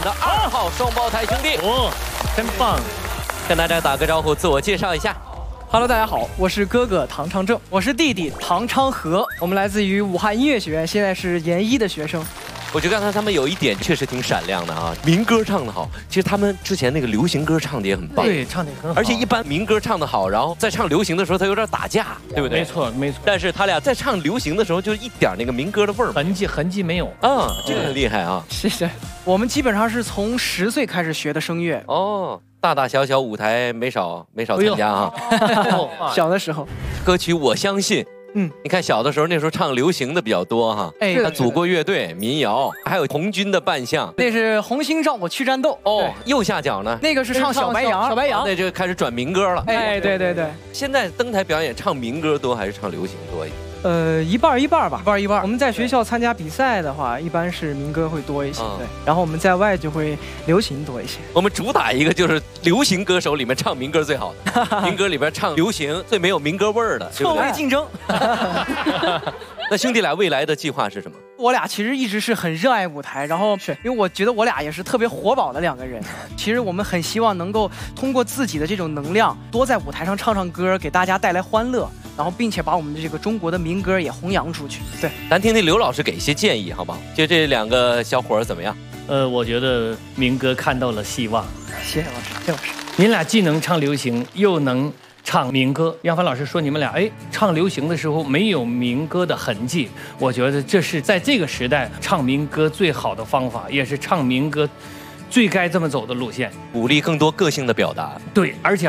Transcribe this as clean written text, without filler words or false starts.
的2号双胞胎兄弟。 哦，真棒！ 跟大家打个招呼，自我介绍一下。 Hello， 大家好，我是哥哥唐昌正，我是弟弟唐昌和，我们来自于武汉音乐学院，现在是研一的学生。 我觉得刚才他们有一点确实挺闪亮的啊，民歌唱得好。其实他们之前那个流行歌唱的也很棒， 对，唱得很好。 而且一般民歌唱得好，然后在唱流行的时候，他有点打架，对不对？ 没错，没错。 但是他俩在唱流行的时候，就一点那个民歌的味儿， 痕迹没有啊，这个很厉害啊。 谢谢。我们基本上是从10岁开始学的声乐。 哦，大大小小舞台没少参加啊。 小的时候， 歌曲我相信。你看小的时候，那时候唱流行的比较多哈。 哎， 他组过乐队、民谣，还有红军的扮相。 那是红星照我去战斗。 哦，右下角呢？ 那个是唱小白杨。 那就开始转民歌了。 哎，对对对。 现在登台表演唱民歌多还是唱流行多一点？ 一半一半吧，一半一半。我们在学校参加比赛的话，一般是民歌会多一些，对。然后我们在外就会流行多一些。 我们主打一个就是流行歌手里面唱民歌最好的，民歌里边唱流行最没有民歌味儿的， 错位竞争。 那兄弟俩未来的计划是什么？ 我俩其实一直是很热爱舞台，然后因为我觉得我俩也是特别活宝的2个人。其实我们很希望能够通过自己的这种能量，多在舞台上唱唱歌，给大家带来欢乐，然后并且把我们的这个中国的民歌也弘扬出去。对， 咱听听刘老师给一些建议，好不好？就这2个小伙儿怎么样？ 我觉得民歌看到了希望。 谢谢老师，谢谢老师。 您俩既能唱流行，又能唱民歌。杨帆老师说你们俩唱流行的时候没有民歌的痕迹，我觉得这是在这个时代唱民歌最好的方法，也是唱民歌最该这么走的路线， 鼓励更多个性的表达。 对，而且